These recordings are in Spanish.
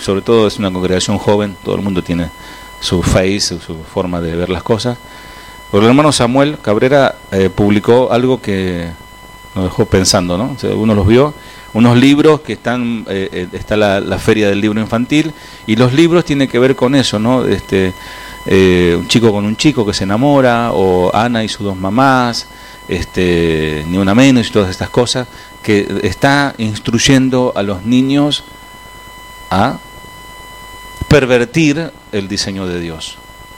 sobre todo es una congregación joven, todo el mundo tiene su face, su forma de ver las cosas. Pero el hermano Samuel Cabrera publicó algo que nos dejó pensando, ¿no? O sea, uno los vio, unos libros que están, está la feria del libro infantil, y los libros tienen que ver con eso, ¿no? Un chico con un chico que se enamora, o Ana y sus dos mamás, ni una menos, y todas estas cosas, que está instruyendo a los niños a pervertir el diseño de Dios.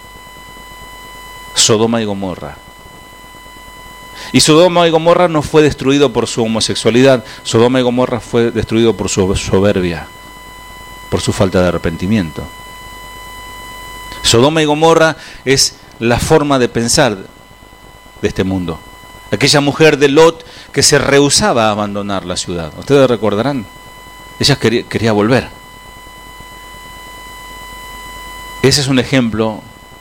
Sodoma y Gomorra. Y Sodoma y Gomorra no fue destruido por su homosexualidad, Sodoma y Gomorra fue destruido por su soberbia, por su falta de arrepentimiento. Sodoma y Gomorra es la forma de pensar de este mundo. Aquella mujer de Lot que se rehusaba a abandonar la ciudad. Ustedes recordarán, ella quería volver. Ese es un ejemplo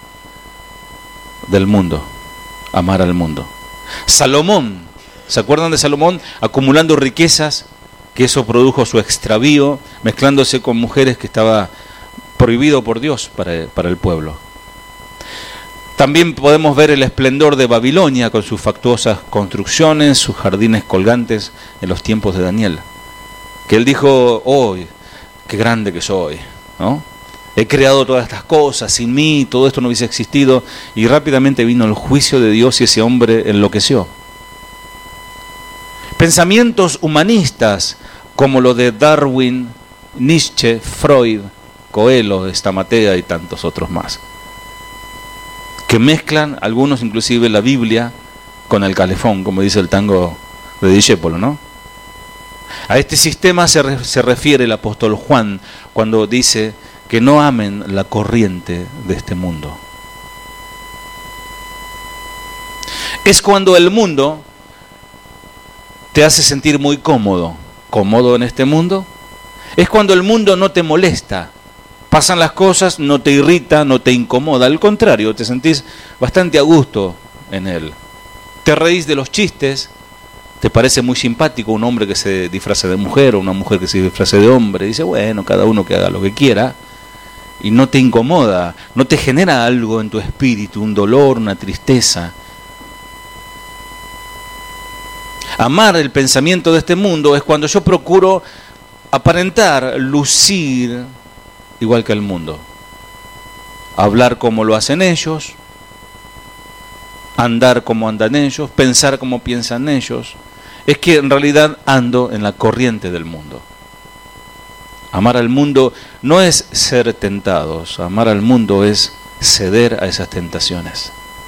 del mundo, amar al mundo. Salomón, ¿se acuerdan de Salomón? Acumulando riquezas, que eso produjo su extravío, mezclándose con mujeres que estaba prohibido por Dios para el pueblo. También podemos ver el esplendor de Babilonia con sus fastuosas construcciones, sus jardines colgantes en los tiempos de Daniel. Que él dijo, ¡oh, qué grande que soy! ¿No? He creado todas estas cosas, sin mí todo esto no hubiese existido, y rápidamente vino el juicio de Dios y ese hombre enloqueció. Pensamientos humanistas como lo de Darwin, Nietzsche, Freud, Coelho, Stamatea y tantos otros más, que mezclan, algunos inclusive, la Biblia con el calefón, como dice el tango de Discépolo, ¿no? A este sistema se refiere el apóstol Juan cuando dice que no amen la corriente de este mundo. Es cuando el mundo te hace sentir muy cómodo en este mundo. Es cuando el mundo no te molesta. Pasan las cosas, no te irrita, no te incomoda. Al contrario, te sentís bastante a gusto en él. Te reís de los chistes. Te parece muy simpático un hombre que se disfraza de mujer o una mujer que se disfraza de hombre. Dice, bueno, cada uno que haga lo que quiera. Y no te incomoda, no te genera algo en tu espíritu, un dolor, una tristeza. Amar el pensamiento de este mundo es cuando yo procuro aparentar, lucir igual que el mundo. Hablar como lo hacen ellos, andar como andan ellos, pensar como piensan ellos. Es que en realidad ando en la corriente del mundo. Amar al mundo no es ser tentados, amar al mundo es ceder a esas tentaciones.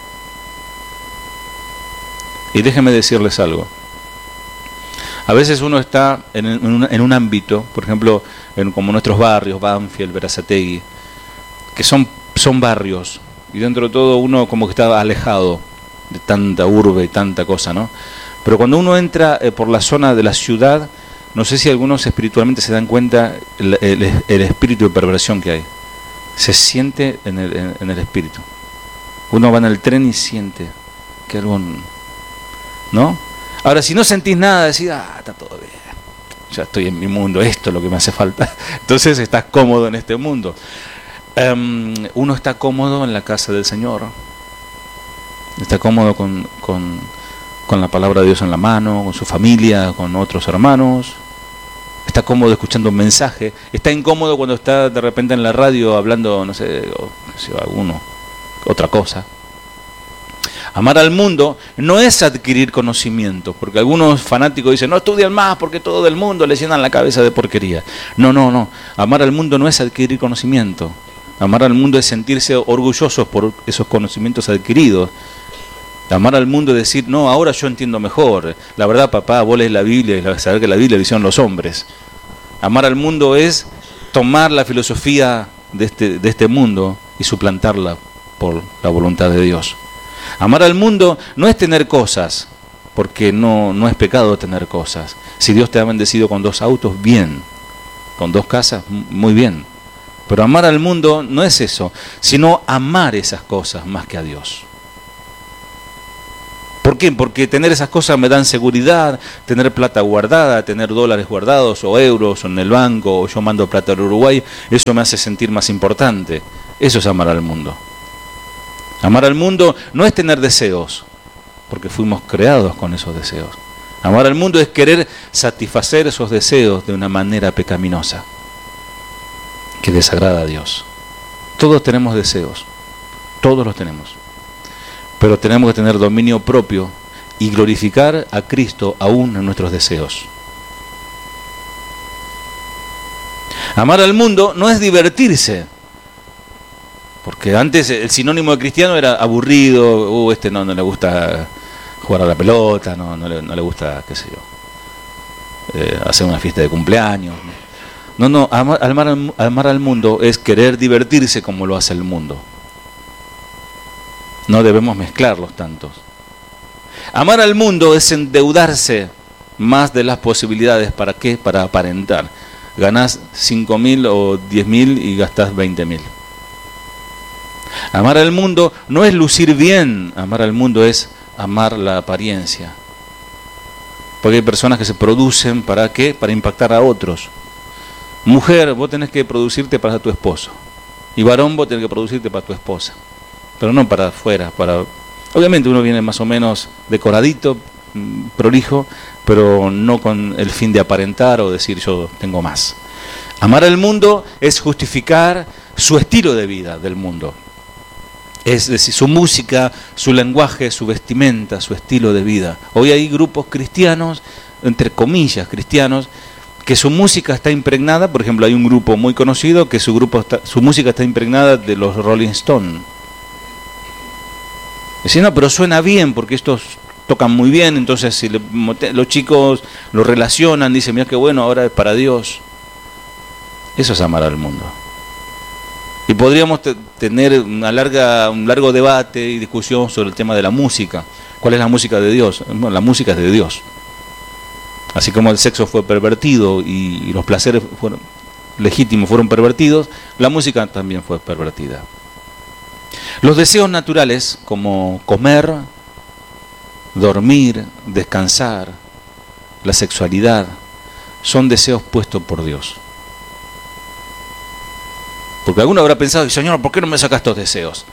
Y déjenme decirles algo. A veces uno está en un ámbito, por ejemplo, como nuestros barrios, Banfield, Berazategui, que son barrios, y dentro de todo uno como que está alejado de tanta urbe y tanta cosa, ¿no? Pero cuando uno entra por la zona de la ciudad, no sé si algunos espiritualmente se dan cuenta el espíritu de perversión que hay. Se siente en el espíritu. Uno va en el tren y siente que algo, ¿no? Ahora, si no sentís nada, decís, está todo bien. Ya estoy en mi mundo, esto es lo que me hace falta. Entonces estás cómodo en este mundo. Uno está cómodo en la casa del Señor. Está cómodo con la palabra de Dios en la mano, con su familia, con otros hermanos. Está cómodo escuchando un mensaje. Está incómodo cuando está de repente en la radio hablando, no sé, otra cosa. Amar al mundo no es adquirir conocimiento, porque algunos fanáticos dicen, no estudian más porque todo del mundo le llenan la cabeza de porquería. No. Amar al mundo no es adquirir conocimiento. Amar al mundo es sentirse orgullosos por esos conocimientos adquiridos. Amar al mundo es decir, no, ahora yo entiendo mejor. La verdad, papá, vos lees la Biblia y saber que la Biblia la hicieron los hombres. Amar al mundo es tomar la filosofía de este mundo y suplantarla por la voluntad de Dios. Amar al mundo no es tener cosas, porque no es pecado tener cosas. Si Dios te ha bendecido con 2 autos, bien. Con 2 casas, muy bien. Pero amar al mundo no es eso, sino amar esas cosas más que a Dios. ¿Por qué? Porque tener esas cosas me dan seguridad, tener plata guardada, tener dólares guardados o euros o en el banco, o yo mando plata al Uruguay, eso me hace sentir más importante. Eso es amar al mundo. Amar al mundo no es tener deseos, porque fuimos creados con esos deseos. Amar al mundo es querer satisfacer esos deseos de una manera pecaminosa, que desagrada a Dios. Todos tenemos deseos, todos los tenemos. Pero tenemos que tener dominio propio y glorificar a Cristo aún en nuestros deseos. Amar al mundo no es divertirse, porque antes el sinónimo de cristiano era aburrido, este no le gusta jugar a la pelota, no le gusta, qué sé yo, hacer una fiesta de cumpleaños. No, amar al mundo es querer divertirse como lo hace el mundo. No debemos mezclarlos tantos. Amar al mundo es endeudarse más de las posibilidades. ¿Para qué? Para aparentar. Ganás 5.000 o 10.000 y gastás 20.000. Amar al mundo no es lucir bien. Amar al mundo es amar la apariencia. Porque hay personas que se producen ¿para qué? Para impactar a otros. Mujer, vos tenés que producirte para tu esposo. Y varón, vos tenés que producirte para tu esposa. Pero no para afuera, obviamente uno viene más o menos decoradito, prolijo, pero no con el fin de aparentar o decir yo tengo más. Amar al mundo es justificar su estilo de vida del mundo. Es decir, su música, su lenguaje, su vestimenta, su estilo de vida. Hoy hay grupos cristianos, entre comillas cristianos, que su música está impregnada, por ejemplo hay un grupo muy conocido que su música está impregnada de los Rolling Stones. Decían, no, pero suena bien porque estos tocan muy bien, entonces si los chicos lo relacionan, dicen, mira qué bueno, ahora es para Dios. Eso es amar al mundo. Y podríamos tener un largo debate y discusión sobre el tema de la música. ¿Cuál es la música de Dios? Bueno, la música es de Dios. Así como el sexo fue pervertido y los placeres legítimos fueron pervertidos, la música también fue pervertida. Los deseos naturales, como comer, dormir, descansar, la sexualidad, son deseos puestos por Dios. Porque alguno habrá pensado, Señor, ¿por qué no me sacas estos deseos?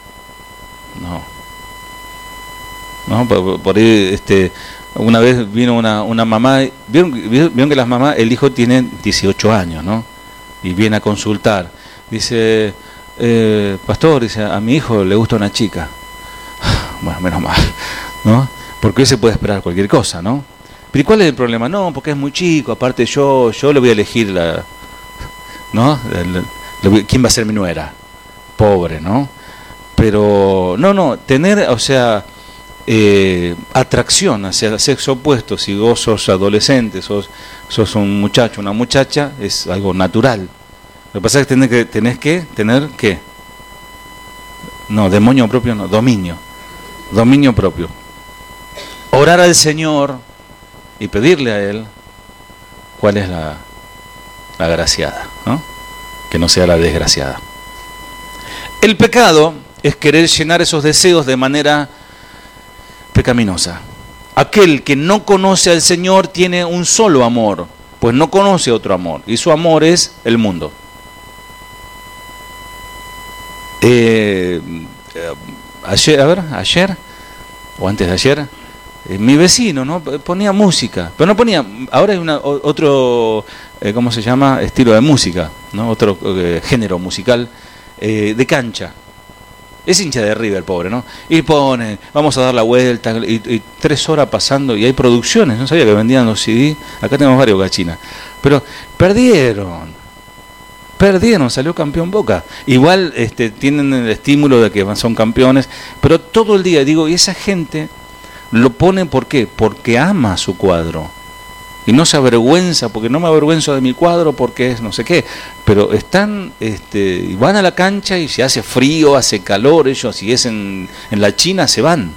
No, por ahí, una vez vino una mamá, vieron que las mamás, el hijo tiene 18 años, ¿no? Y viene a consultar. Dice, pastor, dice, a mi hijo le gusta una chica. Bueno, menos mal, ¿no? Porque hoy se puede esperar cualquier cosa, ¿no? Pero ¿y cuál es el problema? No, porque es muy chico, aparte yo le voy a elegir ¿no? ¿Quién va a ser mi nuera? Pobre, ¿no? Pero, no, tener, o sea, atracción hacia el sexo opuesto, si vos sos adolescente, sos un muchacho, una muchacha, es algo natural. Lo que pasa es que tenés que tener, ¿qué? No, demonio propio no, dominio propio. Orar al Señor y pedirle a Él cuál es la agraciada, ¿no? Que no sea la desgraciada. El pecado es querer llenar esos deseos de manera pecaminosa. Aquel que no conoce al Señor tiene un solo amor, pues no conoce otro amor, y su amor es el mundo. Ayer o antes de ayer, mi vecino, ¿no? Ponía música, pero no ponía, ahora hay otro, ¿cómo se llama? Estilo de música, ¿no? Otro género musical de cancha. Es hincha de River, pobre, ¿no? Y pone, vamos a dar la vuelta, y 3 horas pasando, y hay producciones, no sabía que vendían los CD, acá tenemos varios gachinas, pero perdieron, salió campeón Boca. Igual tienen el estímulo de que son campeones, pero todo el día, digo, y esa gente lo pone, ¿por qué? Porque ama su cuadro. Y no se avergüenza, porque no me avergüenzo de mi cuadro, porque es no sé qué. Pero están, y van a la cancha y si hace frío, hace calor, ellos, si es en la China, se van.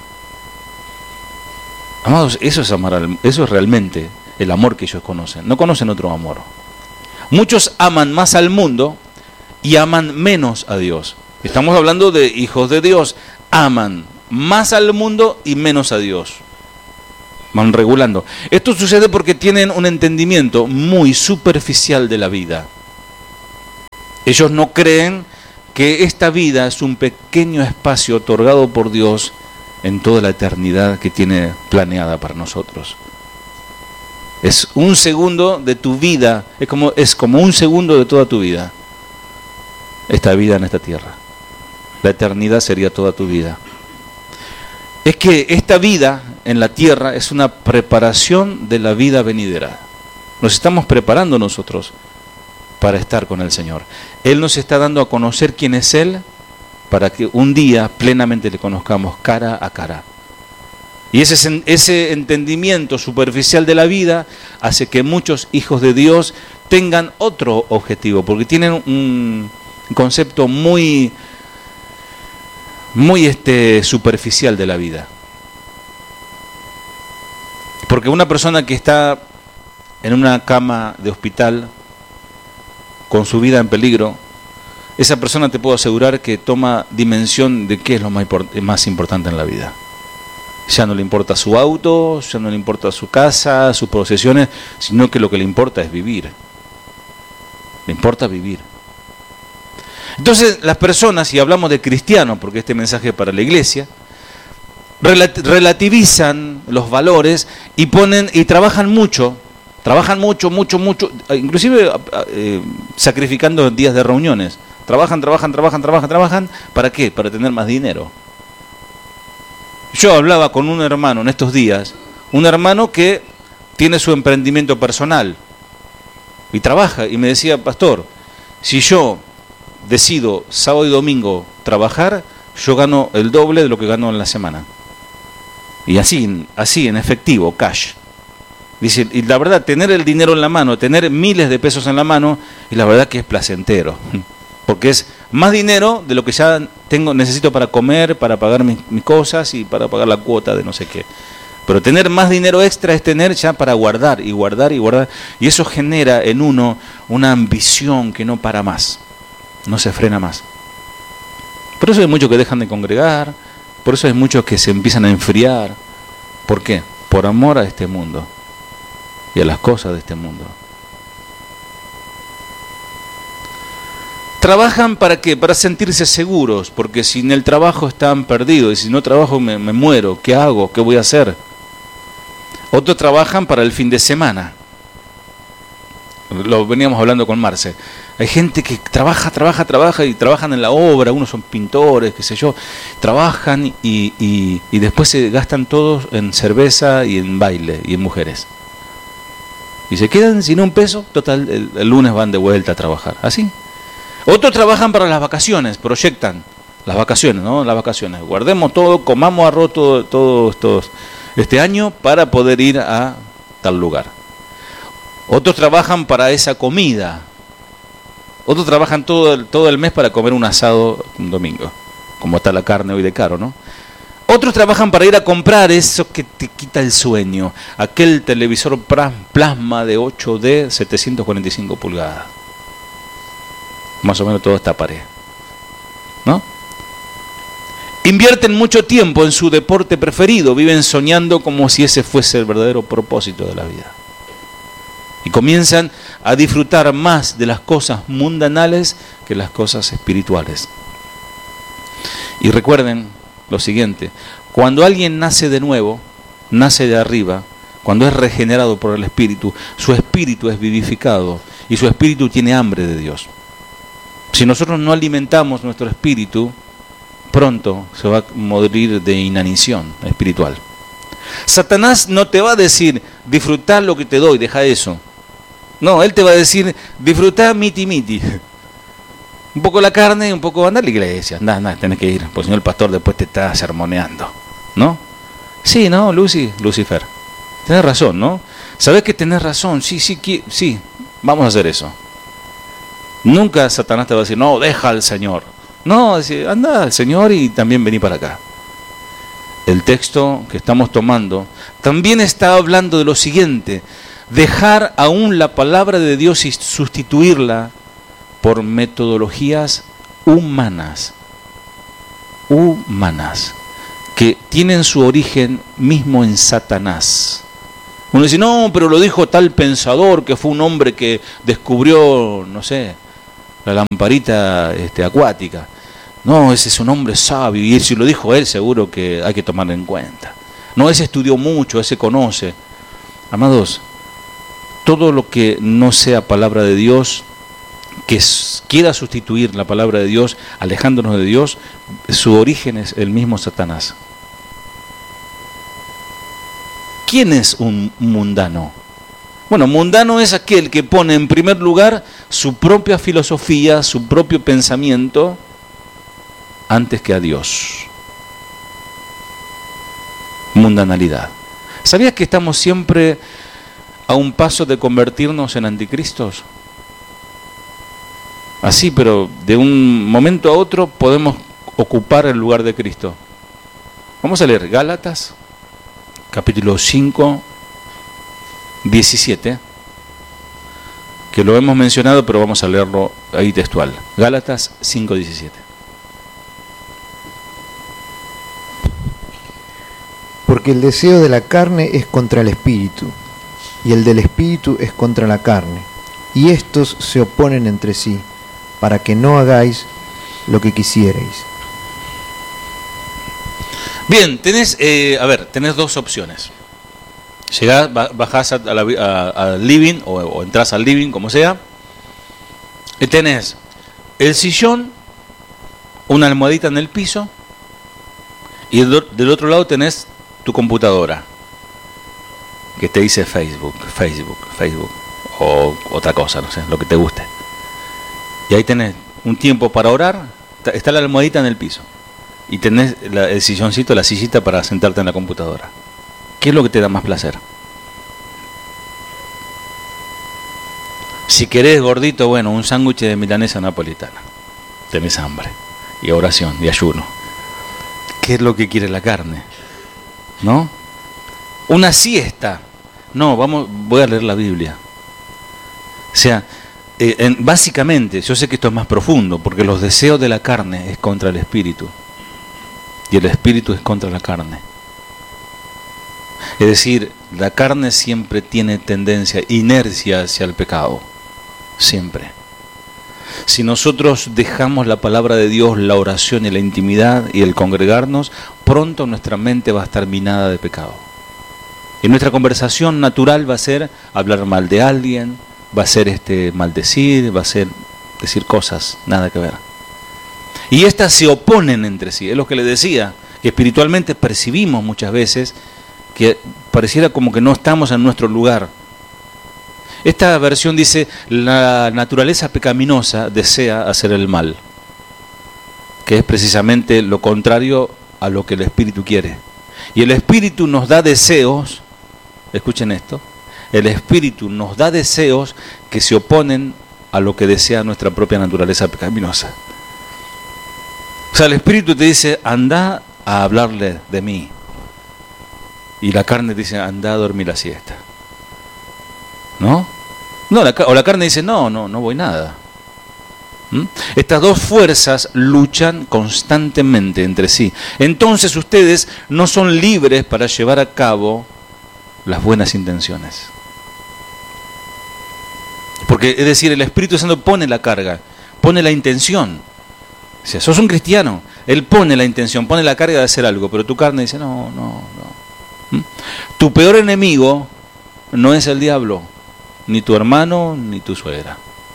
Amados, eso es realmente el amor que ellos conocen. No conocen otro amor. Muchos aman más al mundo y aman menos a Dios. Estamos hablando de hijos de Dios. Aman más al mundo y menos a Dios. Van regulando. Esto sucede porque tienen un entendimiento muy superficial de la vida. Ellos no creen que esta vida es un pequeño espacio otorgado por Dios en toda la eternidad que tiene planeada para nosotros. Es un segundo de tu vida, es como un segundo de toda tu vida. Esta vida en esta tierra. La eternidad sería toda tu vida. Es que esta vida en la tierra es una preparación de la vida venidera. Nos estamos preparando nosotros para estar con el Señor. Él nos está dando a conocer quién es Él para que un día plenamente le conozcamos cara a cara. Y ese entendimiento superficial de la vida hace que muchos hijos de Dios tengan otro objetivo, porque tienen un concepto muy superficial de la vida. Porque una persona que está en una cama de hospital con su vida en peligro, esa persona te puedo asegurar que toma dimensión de qué es lo más importante en la vida. Ya no le importa su auto, ya no le importa su casa, sus posesiones, sino que lo que le importa es vivir. Le importa vivir. Entonces las personas, y hablamos de cristianos, porque este mensaje es para la iglesia, relativizan los valores y trabajan mucho, inclusive sacrificando días de reuniones. Trabajan, ¿para qué? Para tener más dinero. Yo hablaba con un hermano en estos días, un hermano que tiene su emprendimiento personal y trabaja, y me decía: pastor, si yo decido sábado y domingo trabajar, yo gano el doble de lo que gano en la semana. Y así en efectivo, cash. Dice, y la verdad, tener el dinero en la mano, tener miles de pesos en la mano, y la verdad que es placentero, porque es más dinero de lo que ya necesito para comer, para pagar mis cosas y para pagar la cuota de no sé qué. Pero tener más dinero extra es tener ya para guardar y guardar y guardar, y eso genera en uno una ambición que no para más, no se frena más. Por eso hay muchos que dejan de congregar, por eso hay muchos que se empiezan a enfriar. ¿Por qué? Por amor a este mundo y a las cosas de este mundo. Trabajan ¿para qué? Para sentirse seguros, porque sin el trabajo están perdidos, y si no trabajo me muero. ¿Qué hago? ¿Qué voy a hacer? Otros trabajan para el fin de semana. Lo veníamos hablando con Marce. Hay gente que trabaja y trabajan en la obra, unos son pintores, qué sé yo, trabajan y después se gastan todos en cerveza y en baile y en mujeres. Y se quedan sin un peso, total, el lunes van de vuelta a trabajar, así. Otros trabajan para las vacaciones, proyectan las vacaciones, ¿no? Las vacaciones, guardemos todo, comamos arroz todo este año para poder ir a tal lugar. Otros trabajan para esa comida. Otros trabajan todo el mes para comer un asado un domingo, como está la carne hoy de caro, ¿no? Otros trabajan para ir a comprar eso que te quita el sueño, aquel televisor plasma de 8D 745 pulgadas. Más o menos toda esta pared, ¿no? Invierten mucho tiempo en su deporte preferido, viven soñando como si ese fuese el verdadero propósito de la vida. Y comienzan a disfrutar más de las cosas mundanales que las cosas espirituales. Y recuerden lo siguiente: cuando alguien nace de nuevo, nace de arriba, cuando es regenerado por el Espíritu, su espíritu es vivificado y su espíritu tiene hambre de Dios. Si nosotros no alimentamos nuestro espíritu, pronto se va a morir de inanición espiritual. Satanás no te va a decir: disfrutar lo que te doy, deja eso. No, él te va a decir: disfrutá miti. Un poco la carne, un poco andar a la iglesia. Anda, tenés que ir, porque si no el pastor después te está sermoneando, ¿no? Sí, ¿no, Lucifer? Tenés razón, ¿no? ¿Sabés que tenés razón? Sí, vamos a hacer eso. Nunca Satanás te va a decir: no, deja al Señor. No, decir, anda al Señor y también vení para acá. El texto que estamos tomando también está hablando de lo siguiente: dejar aún la palabra de Dios y sustituirla por metodologías humanas. que tienen su origen mismo en Satanás. Uno dice, no, pero lo dijo tal pensador que fue un hombre que descubrió, no sé, la lamparita acuática. No, ese es un hombre sabio, y si lo dijo él, seguro que hay que tomarlo en cuenta. No, ese estudió mucho, ese conoce. Amados, todo lo que no sea palabra de Dios, que quiera sustituir la palabra de Dios, alejándonos de Dios, su origen es el mismo Satanás. ¿Quién es un mundano? Bueno, mundano es aquel que pone en primer lugar su propia filosofía, su propio pensamiento, antes que a Dios. Mundanalidad. ¿Sabías que estamos siempre a un paso de convertirnos en anticristos? Así, pero de un momento a otro podemos ocupar el lugar de Cristo. Vamos a leer Gálatas, capítulo 5, 17, que lo hemos mencionado, pero vamos a leerlo ahí textual. Gálatas 5, 17. Porque el deseo de la carne es contra el espíritu, y el del espíritu es contra la carne, y estos se oponen entre sí, para que no hagáis lo que quisierais. Bien, tenés dos opciones. Llegás, bajás al living, o entrás al living, como sea, y tenés el sillón, una almohadita en el piso, y del otro lado tenés tu computadora, que te dice Facebook, o otra cosa, no sé, lo que te guste. Y ahí tenés un tiempo para orar, está la almohadita en el piso, y tenés el silloncito, la sillita para sentarte en la computadora. ¿Qué es lo que te da más placer? Si querés gordito, bueno, un sándwich de milanesa napolitana. Tenés hambre, y oración, y ayuno. ¿Qué es lo que quiere la carne? ¿No? Una siesta. No, voy a leer la Biblia. O sea, básicamente, yo sé que esto es más profundo, porque los deseos de la carne es contra el espíritu, y el espíritu es contra la carne. Es decir, la carne siempre tiene tendencia, inercia hacia el pecado. Siempre. Si nosotros dejamos la palabra de Dios, la oración y la intimidad y el congregarnos, pronto nuestra mente va a estar minada de pecado. Y nuestra conversación natural va a ser hablar mal de alguien, va a ser maldecir, va a ser decir cosas, nada que ver. Y estas se oponen entre sí. Es lo que les decía, que espiritualmente percibimos muchas veces que pareciera como que no estamos en nuestro lugar. Esta versión dice, la naturaleza pecaminosa desea hacer el mal, que es precisamente lo contrario a lo que el espíritu quiere. Y el espíritu nos da deseos, escuchen esto, el espíritu nos da deseos que se oponen a lo que desea nuestra propia naturaleza pecaminosa. O sea, el espíritu te dice, anda a hablarle de mí. Y la carne te dice, anda a dormir la siesta. ¿No? No, o la carne dice, no voy nada. Estas dos fuerzas luchan constantemente entre sí. Entonces ustedes no son libres para llevar a cabo las buenas intenciones. Porque, es decir, el Espíritu Santo pone la carga, pone la intención. O sea, sos un cristiano, Él pone la intención, pone la carga de hacer algo, pero tu carne dice, no. Tu peor enemigo no es el diablo, ni tu hermano, ni tu suegra.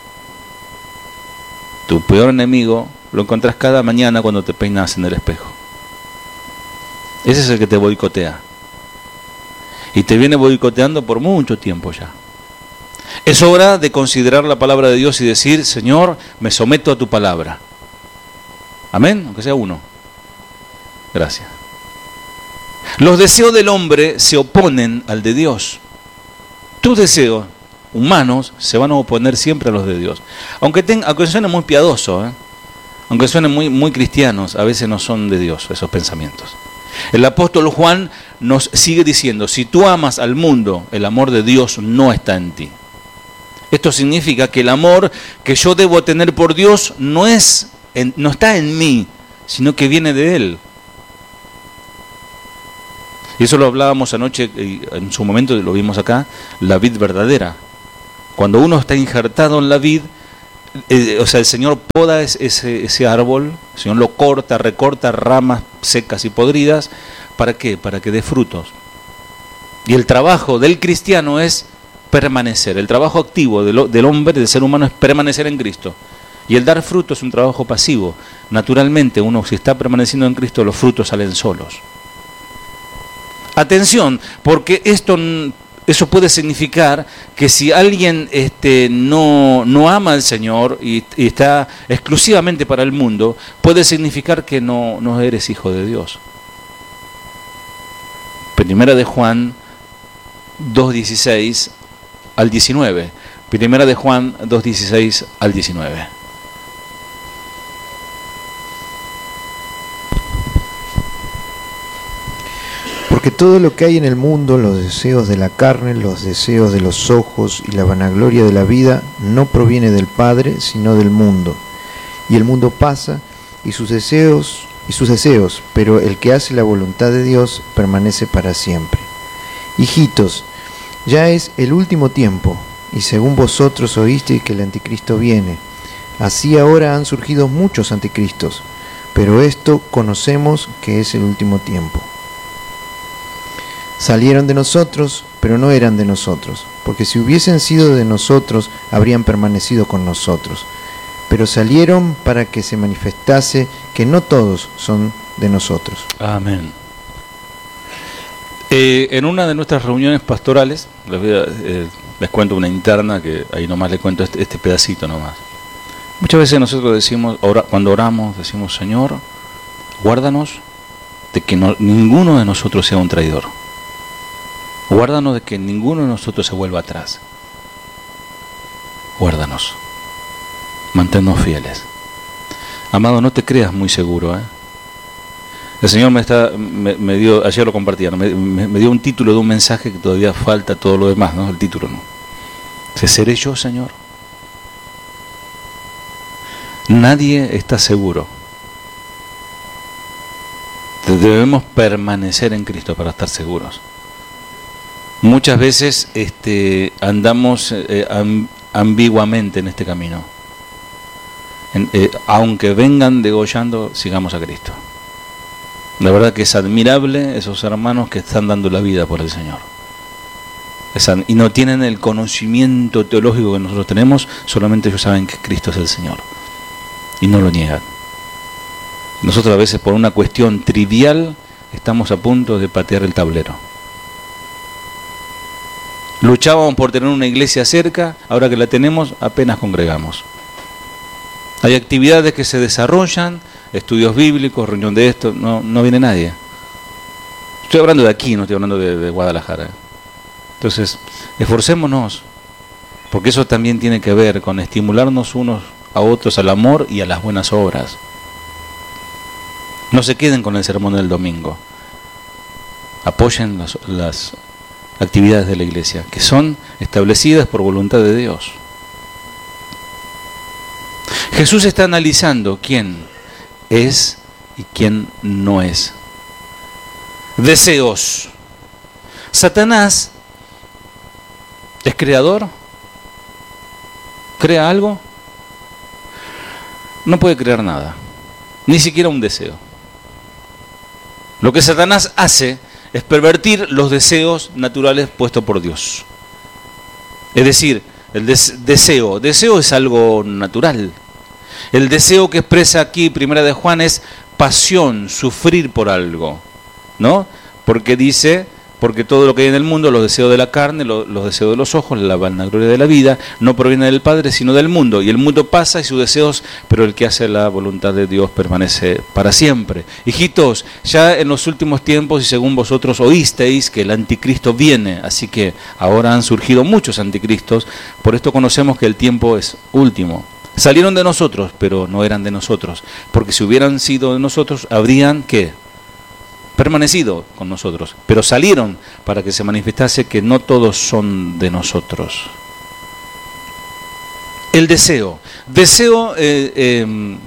Tu peor enemigo lo encontrás cada mañana cuando te peinas en el espejo. Ese es el que te boicotea. Y te viene boicoteando por mucho tiempo ya. Es hora de considerar la palabra de Dios y decir, Señor, me someto a tu palabra. Amén, aunque sea uno. Gracias. Los deseos del hombre se oponen al de Dios. Tus deseos humanos se van a oponer siempre a los de Dios. Aunque suene muy piadoso, aunque suene muy cristianos, a veces no son de Dios esos pensamientos. El apóstol Juan nos sigue diciendo, si tú amas al mundo, el amor de Dios no está en ti. Esto significa que el amor que yo debo tener por Dios no está en mí, sino que viene de Él. Y eso lo hablábamos anoche, y en su momento lo vimos acá, la vid verdadera. Cuando uno está injertado en la vid, o sea, el Señor poda ese árbol, el Señor lo corta, recorta ramas secas y podridas. ¿Para qué? Para que dé frutos. Y el trabajo del cristiano es permanecer. El trabajo activo del hombre, del ser humano, es permanecer en Cristo. Y el dar fruto es un trabajo pasivo. Naturalmente, uno, si está permaneciendo en Cristo, los frutos salen solos. Atención, porque eso puede significar que si alguien no ama al Señor y está exclusivamente para el mundo, puede significar que no eres hijo de Dios. Primera de Juan 2:16 al 19. Primera de Juan 2:16 al 19. Porque todo lo que hay en el mundo, los deseos de la carne, los deseos de los ojos y la vanagloria de la vida, no proviene del Padre, sino del mundo. Y el mundo pasa y sus deseos, pero el que hace la voluntad de Dios permanece para siempre. Hijitos, ya es el último tiempo, y según vosotros oísteis que el anticristo viene. Así ahora han surgido muchos anticristos, pero esto conocemos que es el último tiempo. Salieron de nosotros, pero no eran de nosotros, porque si hubiesen sido de nosotros, habrían permanecido con nosotros. Pero salieron para que se manifestase que no todos son de nosotros. Amén. En una de nuestras reuniones pastorales, les cuento una interna, que ahí nomás les cuento este pedacito nomás. Muchas veces nosotros decimos, cuando oramos, decimos: Señor, guárdanos de que ninguno de nosotros sea un traidor. Guárdanos de que ninguno de nosotros se vuelva atrás. Guárdanos. Manténnos fieles. Amado, no te creas muy seguro, El Señor me dio, ayer lo compartieron, me dio un título de un mensaje que todavía falta todo lo demás, ¿no? El título, ¿no? ¿Seré yo, Señor? Nadie está seguro. Debemos permanecer en Cristo para estar seguros. Muchas veces andamos ambiguamente en este camino. Aunque vengan degollando, sigamos a Cristo. La verdad que es admirable esos hermanos que están dando la vida por el Señor. Y no tienen el conocimiento teológico que nosotros tenemos, solamente ellos saben que Cristo es el Señor. Y no lo niegan. Nosotros a veces por una cuestión trivial estamos a punto de patear el tablero. Luchábamos por tener una iglesia cerca, ahora que la tenemos apenas congregamos. Hay actividades que se desarrollan, estudios bíblicos, reunión de esto, no viene nadie. Estoy hablando de aquí, no estoy hablando de Guadalajara. Entonces, esforcémonos, porque eso también tiene que ver con estimularnos unos a otros al amor y a las buenas obras. No se queden con el sermón del domingo. Apoyen las actividades de la iglesia, que son establecidas por voluntad de Dios. Jesús está analizando quién es y quién no es. Deseos. ¿Satanás es creador? ¿Crea algo? No puede crear nada, ni siquiera un deseo. Lo que Satanás hace es pervertir los deseos naturales puestos por Dios. Es decir, el deseo es algo natural. El deseo que expresa aquí Primera de Juan es pasión, sufrir por algo, ¿no? Porque dice, porque todo lo que hay en el mundo, los deseos de la carne, los deseos de los ojos, la vanagloria de la vida, no proviene del Padre, sino del mundo. Y el mundo pasa y sus deseos, pero el que hace la voluntad de Dios permanece para siempre. Hijitos, ya en los últimos tiempos, y según vosotros oísteis, que el anticristo viene, así que ahora han surgido muchos anticristos, por esto conocemos que el tiempo es último. Salieron de nosotros, pero no eran de nosotros, porque si hubieran sido de nosotros, habrían, ¿qué? Permanecido con nosotros, pero salieron para que se manifestase que no todos son de nosotros. El deseo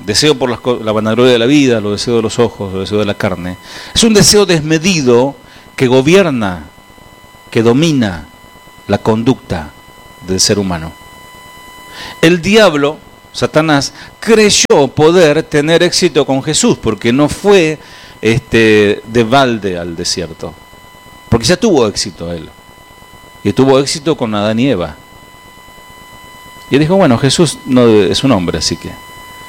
por la vanagloria de la vida, los deseos de los ojos, los deseos de la carne, es un deseo desmedido que gobierna, que domina la conducta del ser humano. El diablo, Satanás, creyó poder tener éxito con Jesús, porque no fue de balde al desierto, porque ya tuvo éxito él, y tuvo éxito con Adán y Eva. Y él dijo, bueno, Jesús no es un hombre, así que...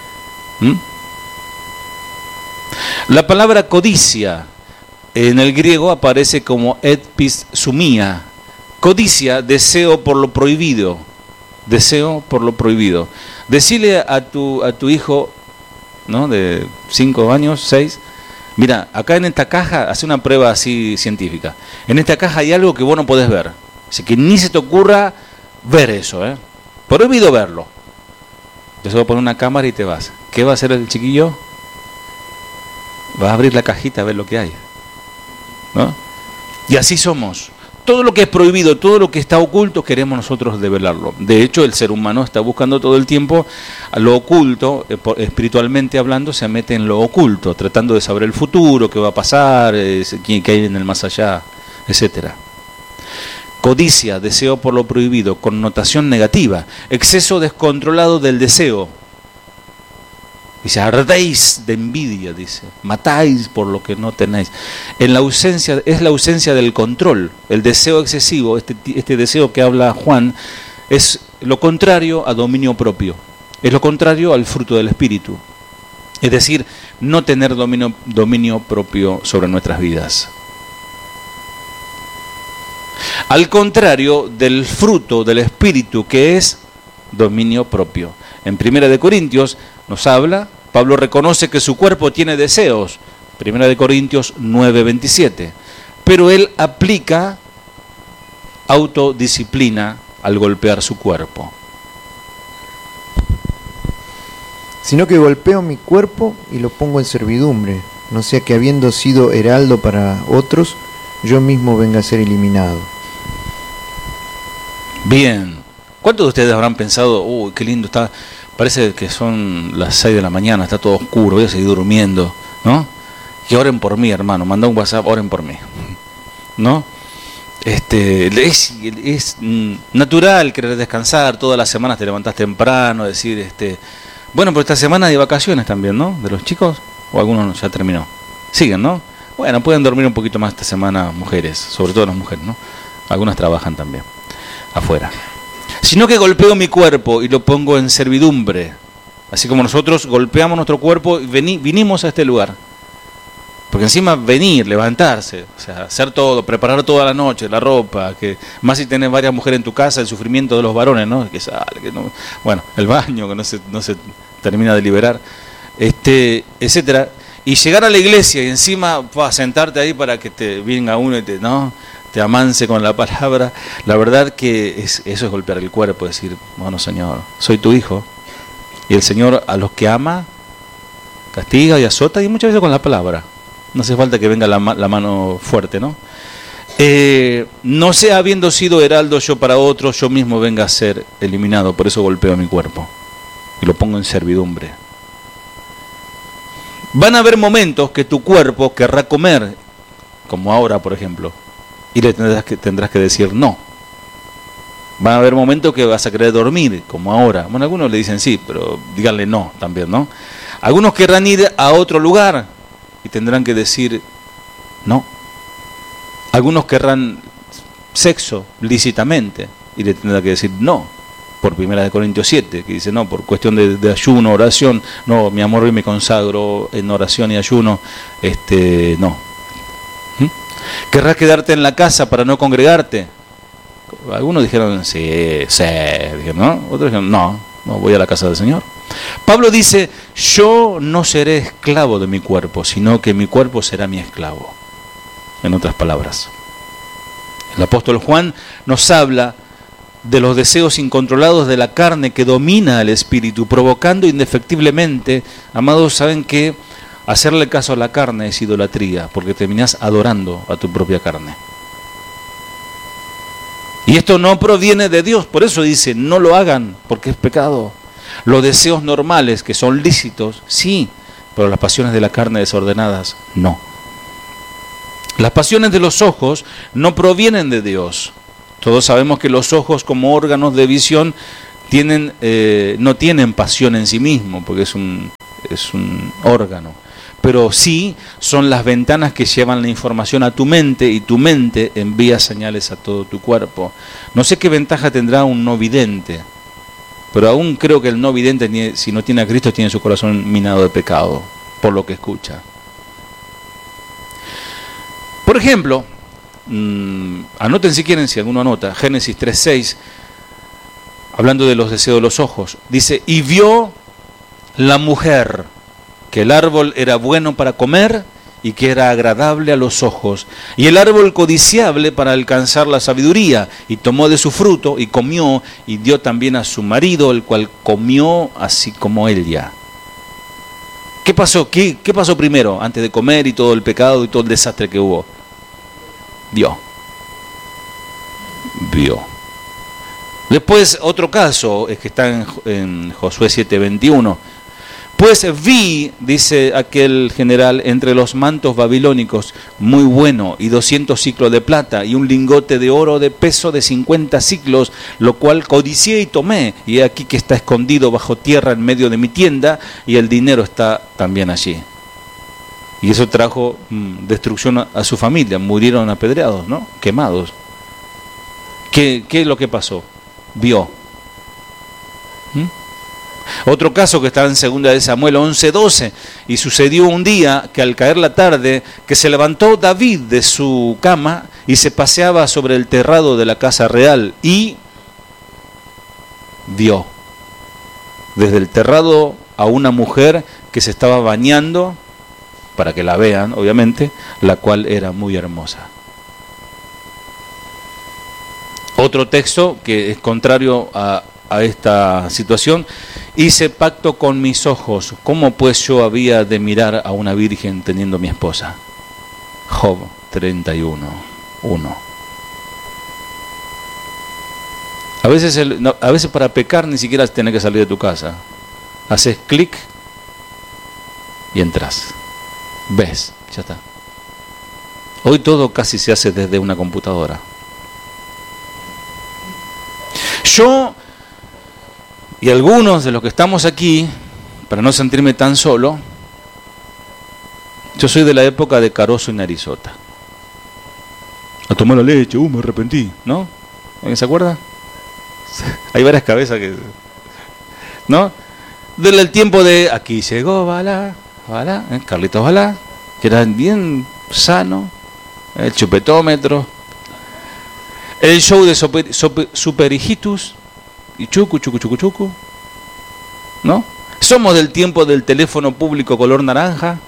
La palabra codicia en el griego aparece como epissumia. Codicia, deseo por lo prohibido. Deseo por lo prohibido. Decirle a tu hijo, ¿no?, de 5 años, 6, mira, acá en esta caja, hace una prueba así científica. En esta caja hay algo que vos no podés ver. Así que ni se te ocurra ver eso, prohibido verlo. Yo se va a poner una cámara y te vas. ¿Qué va a hacer el chiquillo? Va a abrir la cajita a ver lo que hay, ¿no? Y así somos. Todo lo que es prohibido, todo lo que está oculto, queremos nosotros develarlo. De hecho, el ser humano está buscando todo el tiempo lo oculto, espiritualmente hablando, se mete en lo oculto, tratando de saber el futuro, qué va a pasar, qué hay en el más allá, etcétera. Codicia, deseo por lo prohibido, connotación negativa, exceso descontrolado del deseo. Dice, ardéis de envidia, dice, matáis por lo que no tenéis. Es la ausencia del control, el deseo excesivo, este deseo que habla Juan, es lo contrario a dominio propio, es lo contrario al fruto del Espíritu. Es decir, no tener dominio propio sobre nuestras vidas. Al contrario del fruto del Espíritu, que es dominio propio. En 1 Corintios nos habla, Pablo reconoce que su cuerpo tiene deseos, 1 Corintios 9:27, pero él aplica autodisciplina al golpear su cuerpo. Sino que golpeo mi cuerpo y lo pongo en servidumbre, no sea que habiendo sido heraldo para otros, yo mismo venga a ser eliminado. Bien, ¿cuántos de ustedes habrán pensado, uy, qué lindo está, parece que son las 6 de la mañana, está todo oscuro, voy a seguir durmiendo, ¿no? Que oren por mí, hermano, manda un WhatsApp, oren por mí, ¿no? Es natural querer descansar, todas las semanas te levantás temprano, decir, bueno, pero esta semana hay vacaciones también, ¿no? De los chicos, o algunos ya terminó, siguen, ¿no? Bueno, pueden dormir un poquito más esta semana mujeres, sobre todo las mujeres, ¿no? Algunas trabajan también afuera. Sino que golpeo mi cuerpo y lo pongo en servidumbre. Así como nosotros golpeamos nuestro cuerpo y vinimos a este lugar. Porque encima venir, levantarse, o sea, hacer todo, preparar toda la noche, la ropa, que más si tenés varias mujeres en tu casa, el sufrimiento de los varones, ¿no? Que sale, que no, bueno, el baño que no se termina de liberar, etcétera. Y llegar a la iglesia y encima sentarte ahí para que te venga uno y te amance con la palabra, la verdad que eso es golpear el cuerpo, decir, bueno, Señor, soy tu hijo, y el Señor a los que ama castiga y azota, y muchas veces con la palabra, no hace falta que venga la mano fuerte, ¿no? No sea habiendo sido heraldo yo para otro, yo mismo venga a ser eliminado, por eso golpeo mi cuerpo y lo pongo en servidumbre. Van a haber momentos que tu cuerpo querrá comer, como ahora, por ejemplo, y le tendrás que decir no. Van a haber momentos que vas a querer dormir, como ahora. Bueno, algunos le dicen sí, pero díganle no también, ¿no? Algunos querrán ir a otro lugar y tendrán que decir no. Algunos querrán sexo lícitamente y le tendrán que decir no, por 1 Corintios 7, que dice no, por cuestión de ayuno, oración, no, mi amor, hoy me consagro en oración y ayuno, no. ¿Querrás quedarte en la casa para no congregarte? Algunos dijeron, sí, dijeron, ¿no? Otros dijeron, no, voy a la casa del Señor. Pablo dice, yo no seré esclavo de mi cuerpo, sino que mi cuerpo será mi esclavo. En otras palabras, el apóstol Juan nos habla de los deseos incontrolados de la carne que domina al espíritu, provocando indefectiblemente, amados, ¿saben qué? Hacerle caso a la carne es idolatría, porque terminás adorando a tu propia carne. Y esto no proviene de Dios, por eso dice, no lo hagan, porque es pecado. Los deseos normales, que son lícitos, sí, pero las pasiones de la carne desordenadas, no. Las pasiones de los ojos no provienen de Dios. Todos sabemos que los ojos como órganos de visión no tienen pasión en sí mismo, porque es un órgano. Pero sí son las ventanas que llevan la información a tu mente, y tu mente envía señales a todo tu cuerpo. No sé qué ventaja tendrá un no vidente, pero aún creo que el no vidente, si no tiene a Cristo, tiene su corazón minado de pecado, por lo que escucha. Por ejemplo, anoten si quieren, si alguno anota, Génesis 3:6, hablando de los deseos de los ojos, dice: y vio la mujer que el árbol era bueno para comer y que era agradable a los ojos, y el árbol codiciable para alcanzar la sabiduría, y tomó de su fruto y comió, y dio también a su marido, el cual comió así como ella. ¿Qué pasó? ¿Qué pasó primero, antes de comer y todo el pecado y todo el desastre que hubo? Vio. Después otro caso es que está en Josué 7:21. Pues vi, dice aquel general, entre los mantos babilónicos, muy bueno, y 200 siclos de plata, y un lingote de oro de peso de 50 siclos, lo cual codicié y tomé, y he aquí que está escondido bajo tierra en medio de mi tienda, y el dinero está también allí. Y eso trajo destrucción a su familia, murieron apedreados, ¿no? Quemados. ¿Qué es lo que pasó? Vio. Otro caso que está en 2 de Samuel 11:12, y sucedió un día que al caer la tarde, que se levantó David de su cama y se paseaba sobre el terrado de la casa real, y vio desde el terrado a una mujer que se estaba bañando, para que la vean, obviamente, la cual era muy hermosa. Otro texto que es contrario a esta situación: hice pacto con mis ojos, ¿cómo pues yo había de mirar a una virgen teniendo mi esposa? Job 31:1. A veces para pecar ni siquiera tenés que salir de tu casa. Haces clic y entras. Ves, ya está. Hoy todo casi se hace desde una computadora. Yo y algunos de los que estamos aquí, para no sentirme tan solo, yo soy de la época de Carozo y Narizota. A tomar la leche, me arrepentí, ¿no? ¿Alguien se acuerda? Hay varias cabezas que... ¿no? Del tiempo de aquí llegó Balá, Carlitos Balá, que era bien sano, el chupetómetro, el show de Super Hijitus y chucu, ¿no? Somos del tiempo del teléfono público color naranja,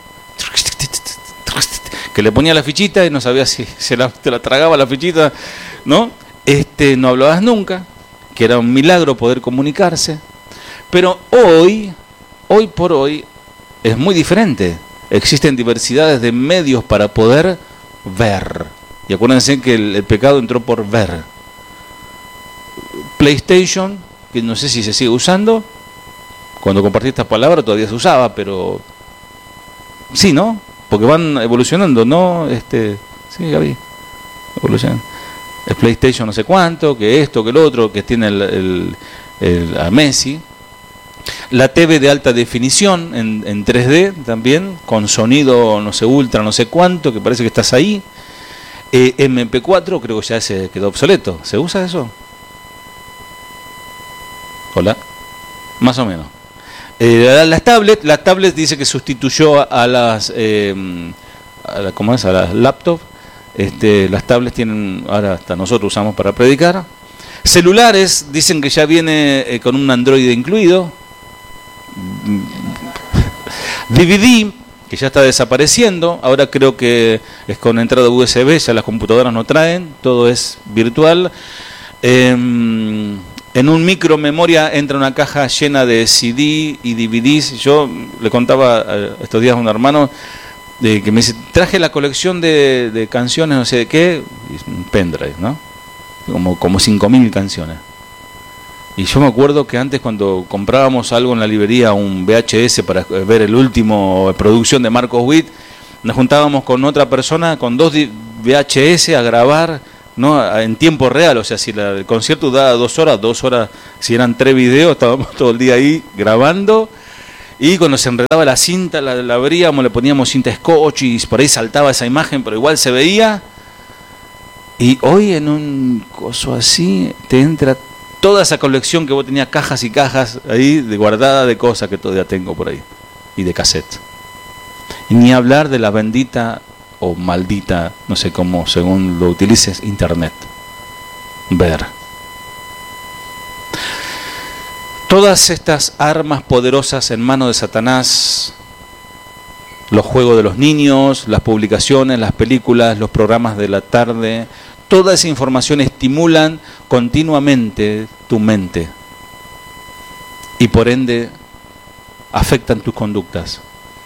que le ponía la fichita y no sabía si te la tragaba la fichita, ¿no? No hablabas nunca, que era un milagro poder comunicarse. Pero hoy por hoy, es muy diferente. Existen diversidades de medios para poder ver. Y acuérdense que el pecado entró por ver. PlayStation, que no sé si se sigue usando. Cuando compartí esta palabra todavía se usaba, pero sí, ¿no? Porque van evolucionando, ¿no? Sí, Gaby, evolucionan. El PlayStation no sé cuánto, que esto, que el otro, que tiene a Messi. La TV de alta definición en 3D también, con sonido no sé ultra, no sé cuánto, que parece que estás ahí. MP4 creo que ya se quedó obsoleto. ¿Se usa eso? Hola. Más o menos. Las tablets dice que sustituyó a las ¿cómo es? A las laptops. Las tablets tienen, ahora hasta nosotros usamos para predicar. Celulares dicen que ya viene con un Android incluido. DVD, que ya está desapareciendo, ahora creo que es con entrada USB, ya las computadoras no traen, todo es virtual. En un micro memoria entra una caja llena de CD y DVDs. Yo le contaba estos días a un hermano que me dice, traje la colección de canciones, no sé de qué, un pendrive, ¿no? Como 5.000 canciones. Y yo me acuerdo que antes, cuando comprábamos algo en la librería, un VHS para ver el último producción de Marcos Witt, nos juntábamos con otra persona, con 2 VHS a grabar, ¿no? En tiempo real, o sea, si el concierto daba 2 horas, si eran 3 videos, estábamos todo el día ahí grabando, y cuando se enredaba la cinta, la abríamos, le poníamos cinta scotch y por ahí saltaba esa imagen, pero igual se veía. Y hoy en un coso así te entra toda esa colección que vos tenías, cajas y cajas ahí de guardada de cosas que todavía tengo por ahí, y de cassette. Y ni hablar de la bendita o maldita, no sé cómo, según lo utilices, internet. Ver. Todas estas armas poderosas en manos de Satanás, los juegos de los niños, las publicaciones, las películas, los programas de la tarde, toda esa información estimulan continuamente tu mente y por ende afectan tus conductas.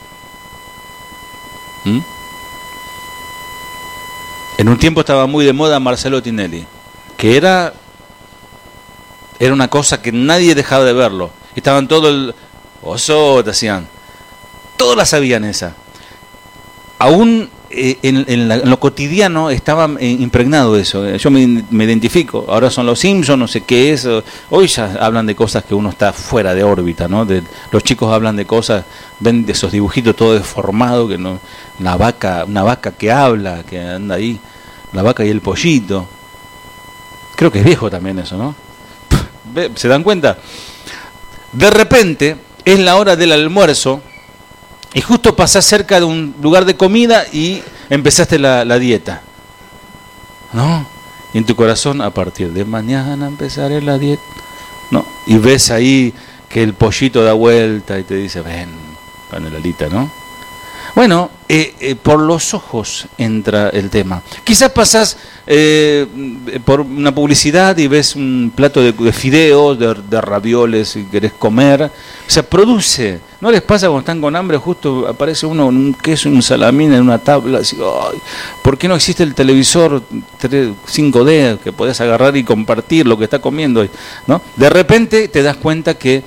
En un tiempo estaba muy de moda Marcelo Tinelli, que era una cosa que nadie dejaba de verlo. Estaban todo el oso, te hacían. Todos la sabían esa. Aún en lo cotidiano estaba impregnado eso. Yo me identifico. Ahora son los Simpsons, no sé qué es. Hoy ya hablan de cosas que uno está fuera de órbita, ¿no? Los chicos hablan de cosas, ven de esos dibujitos todo deformados, que no, una vaca que habla, que anda ahí, la vaca y el pollito. Creo que es viejo también eso, ¿no? ¿Se dan cuenta? De repente es la hora del almuerzo y justo pasás cerca de un lugar de comida y empezaste la dieta, ¿no? Y en tu corazón, a partir de mañana empezaré la dieta, ¿no? Y ves ahí que el pollito da vuelta y te dice, ven, panelalita, ¿no? Bueno, por los ojos entra el tema. Quizás pasás por una publicidad y ves un plato de fideos, de ravioles y querés comer. O sea, produce. ¿No les pasa cuando están con hambre? Justo aparece uno con un queso y un salamín en una tabla. Así, ay, ¿por qué no existe el televisor 5D que podés agarrar y compartir lo que está comiendo? ¿No? De repente te das cuenta que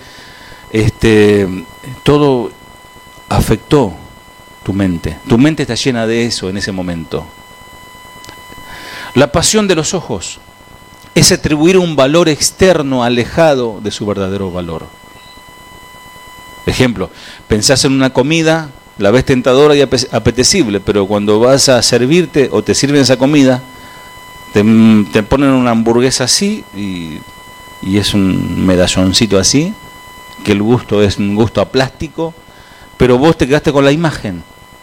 todo afectó tu mente. Tu mente está llena de eso en ese momento. La pasión de los ojos es atribuir un valor externo alejado de su verdadero valor. Ejemplo, pensás en una comida, la ves tentadora y apetecible, pero cuando vas a servirte o te sirven esa comida, te ponen una hamburguesa así y es un medalloncito así, que el gusto es un gusto a plástico, pero vos te quedaste con la imagen.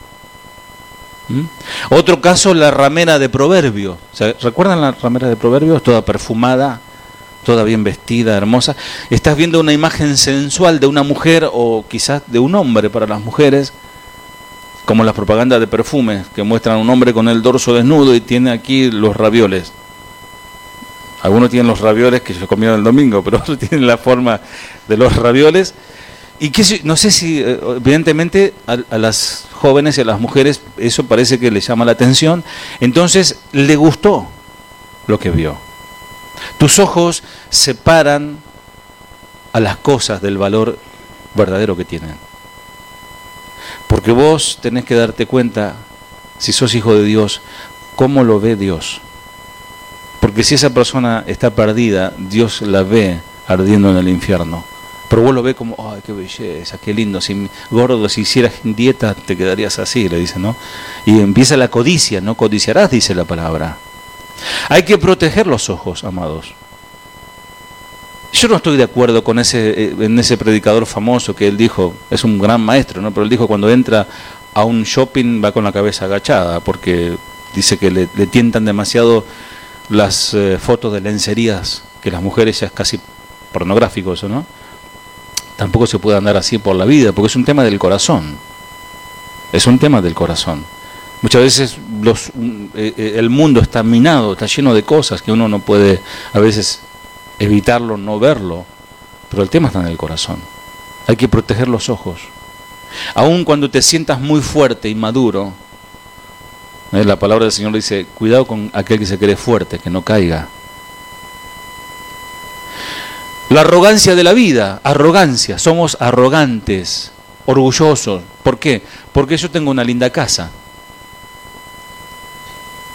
Otro caso, la ramera de Proverbios. O sea, ¿recuerdan la ramera de Proverbios? Toda perfumada, toda bien vestida, hermosa. Estás viendo una imagen sensual de una mujer o quizás de un hombre para las mujeres, como las propagandas de perfumes que muestran a un hombre con el dorso desnudo y tiene aquí los ravioles. Algunos tienen los ravioles que se comieron el domingo, pero otros tienen la forma de los ravioles. Y que no sé si, evidentemente, a las jóvenes y a las mujeres eso parece que les llama la atención. Entonces, le gustó lo que vio. Tus ojos separan a las cosas del valor verdadero que tienen. Porque vos tenés que darte cuenta, si sos hijo de Dios, cómo lo ve Dios. Porque si esa persona está perdida, Dios la ve ardiendo en el infierno. Pero vos lo ves como, ay, qué belleza, qué lindo, si gordo, si hicieras dieta te quedarías así, le dice, ¿no? Y empieza la codicia, no codiciarás, dice la palabra. Hay que proteger los ojos, amados. Yo no estoy de acuerdo con ese predicador famoso que él dijo, es un gran maestro, ¿no? Pero él dijo cuando entra a un shopping va con la cabeza agachada, porque dice que le tientan demasiado las fotos de lencerías, que las mujeres ya es casi pornográfico eso, ¿no? Tampoco se puede andar así por la vida, porque es un tema del corazón. Es un tema del corazón. Muchas veces el mundo está minado, está lleno de cosas que uno no puede a veces evitarlo, no verlo, pero el tema está en el corazón. Hay que proteger los ojos. Aun cuando te sientas muy fuerte y maduro, la palabra del Señor dice, cuidado con aquel que se cree fuerte, que no caiga. La arrogancia de la vida, arrogancia, somos arrogantes, orgullosos. ¿Por qué? Porque yo tengo una linda casa,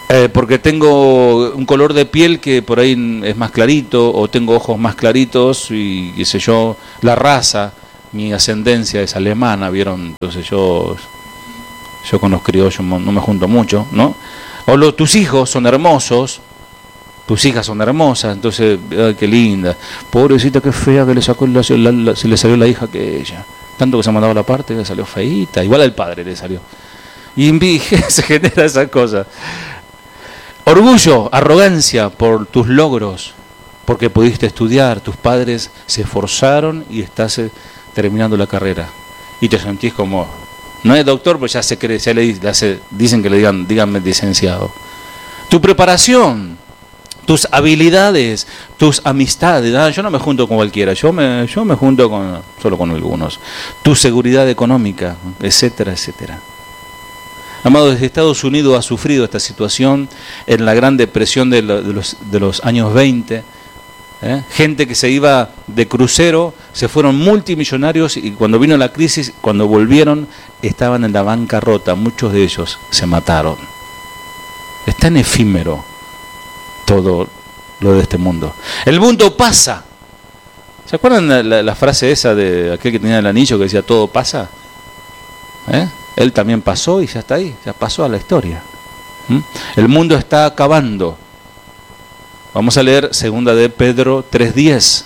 porque tengo un color de piel que por ahí es más clarito, o tengo ojos más claritos, y qué sé yo, la raza, mi ascendencia es alemana, ¿vieron? Entonces yo con los criollos no me junto mucho, ¿no? O tus hijos son hermosos, tus hijas son hermosas, entonces, ay, qué linda. Pobrecita, qué fea que le sacó se le salió la hija que ella. Tanto que se ha mandado la parte, le salió feíta, igual al padre le salió. Y envidia, se genera esas cosas. Orgullo, arrogancia por tus logros, porque pudiste estudiar, tus padres se esforzaron y estás terminando la carrera. Y te sentís como, no es doctor, pues ya se cree, ya dicen que le díganme licenciado. Tu preparación, tus habilidades, tus amistades. Yo no me junto con cualquiera, yo me junto solo con algunos. Tu seguridad económica, etcétera, etcétera. Amados, desde Estados Unidos ha sufrido esta situación en la Gran Depresión de los años 20. Gente que se iba de crucero, se fueron multimillonarios, y cuando vino la crisis, cuando volvieron, estaban en la bancarrota. Muchos de ellos se mataron. Es tan efímero todo lo de este mundo. El mundo pasa. ¿Se acuerdan la frase esa de aquel que tenía el anillo que decía todo pasa? Él también pasó y ya está ahí, ya pasó a la historia. El mundo está acabando. Vamos a leer 2 de Pedro 3:10.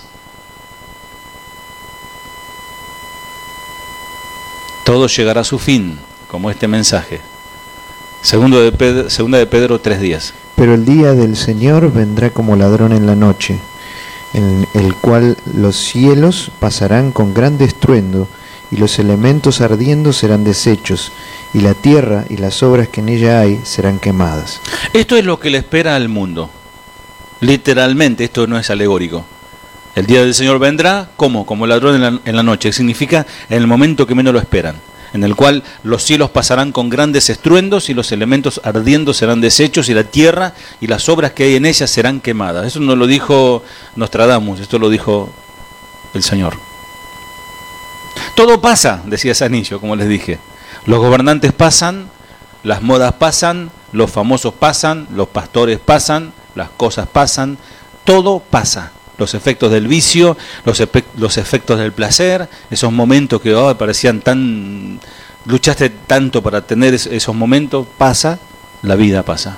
Todo llegará a su fin, como este mensaje. 2 de Pedro 3:10. Pero el día del Señor vendrá como ladrón en la noche, en el cual los cielos pasarán con gran estruendo, y los elementos ardiendo serán deshechos, y la tierra y las obras que en ella hay serán quemadas. Esto es lo que le espera al mundo. Literalmente, esto no es alegórico. El día del Señor vendrá, ¿cómo? Como ladrón en la noche. Significa en el momento que menos lo esperan, en el cual los cielos pasarán con grandes estruendos y los elementos ardiendo serán deshechos, y la tierra y las obras que hay en ella serán quemadas. Eso no lo dijo Nostradamus, esto lo dijo el Señor. Todo pasa, decía ese anillo, como les dije. Los gobernantes pasan, las modas pasan, los famosos pasan, los pastores pasan, las cosas pasan, todo pasa. Los efectos del vicio, los efectos del placer, esos momentos que parecían tan... luchaste tanto para tener esos momentos, pasa, la vida pasa.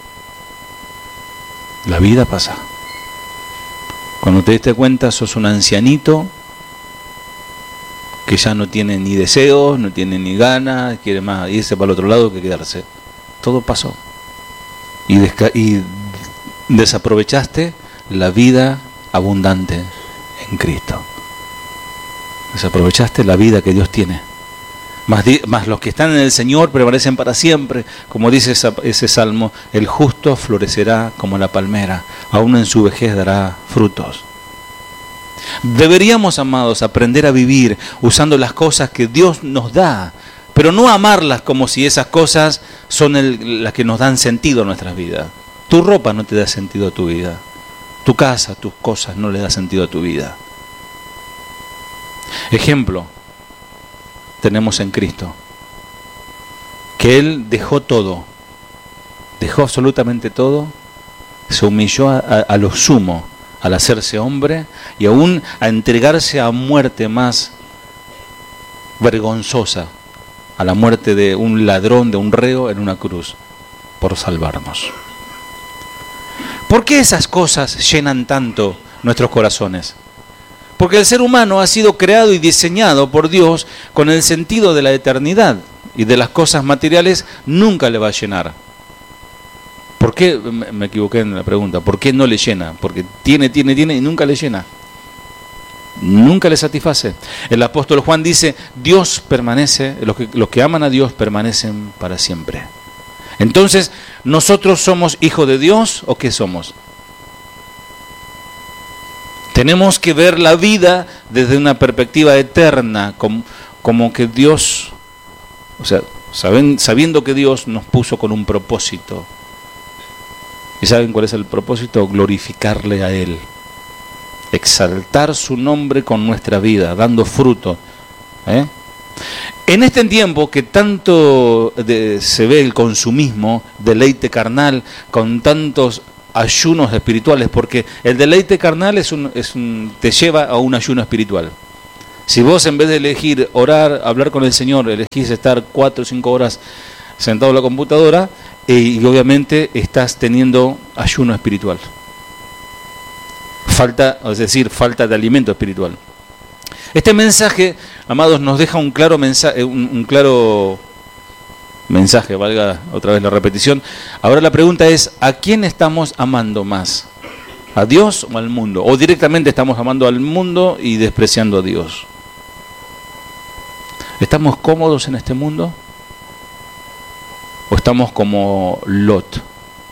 La vida pasa. Cuando te diste cuenta, sos un ancianito que ya no tiene ni deseos, no tiene ni ganas, quiere más irse para el otro lado que quedarse. Todo pasó. Y desaprovechaste la vida abundante en Cristo. Desaprovechaste la vida que Dios tiene. Más los que están en el Señor permanecen para siempre. Como dice ese salmo, el justo florecerá como la palmera, aún en su vejez dará frutos. Deberíamos, amados, aprender a vivir usando las cosas que Dios nos da, pero no amarlas como si esas cosas son las que nos dan sentido a nuestras vidas. Tu ropa no te da sentido a tu vida. Tu casa, tus cosas no le da sentido a tu vida. Ejemplo, tenemos en Cristo, que Él dejó todo, dejó absolutamente todo, se humilló a lo sumo al hacerse hombre, y aún a entregarse a muerte más vergonzosa, a la muerte de un ladrón, de un reo en una cruz, por salvarnos. ¿Por qué esas cosas llenan tanto nuestros corazones? Porque el ser humano ha sido creado y diseñado por Dios con el sentido de la eternidad, y de las cosas materiales nunca le va a llenar. ¿Por qué? Me equivoqué en la pregunta. ¿Por qué no le llena? Porque tiene y nunca le llena. Nunca le satisface. El apóstol Juan dice, Dios permanece, los que aman a Dios permanecen para siempre. Entonces, ¿nosotros somos hijos de Dios o qué somos? Tenemos que ver la vida desde una perspectiva eterna, como que Dios, o sea, sabiendo que Dios nos puso con un propósito. ¿Y saben cuál es el propósito? Glorificarle a Él. Exaltar su nombre con nuestra vida, dando fruto. En este tiempo que tanto se ve el consumismo, deleite carnal, con tantos ayunos espirituales, porque el deleite carnal te lleva a un ayuno espiritual. Si vos, en vez de elegir orar, hablar con el Señor, elegís estar 4 o 5 horas sentado en la computadora, y obviamente estás teniendo ayuno espiritual. Falta de alimento espiritual. Este mensaje, amados, nos deja un claro mensaje, valga otra vez la repetición. Ahora la pregunta es, ¿a quién estamos amando más? ¿A Dios o al mundo? ¿O directamente estamos amando al mundo y despreciando a Dios? ¿Estamos cómodos en este mundo? ¿O estamos como Lot?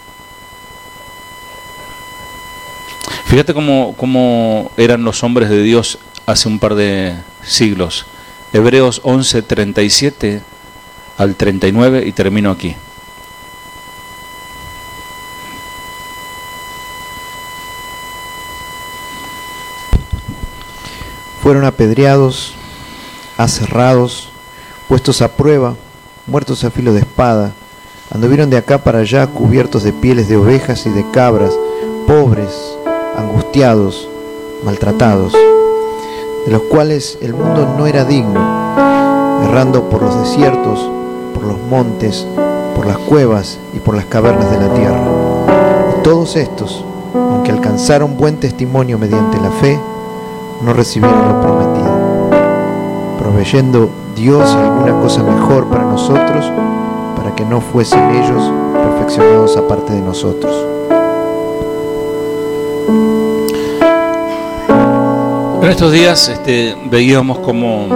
Fíjate cómo eran los hombres de Dios hace un par de siglos. Hebreos 11, 37 al 39, y termino aquí. Fueron apedreados, aserrados, puestos a prueba, muertos a filo de espada, anduvieron de acá para allá cubiertos de pieles de ovejas y de cabras, pobres, angustiados, maltratados, de los cuales el mundo no era digno, errando por los desiertos, por los montes, por las cuevas y por las cavernas de la tierra. Y todos estos, aunque alcanzaron buen testimonio mediante la fe, no recibieron lo prometido, proveyendo Dios alguna cosa mejor para nosotros, para que no fuesen ellos perfeccionados aparte de nosotros. En estos días veíamos como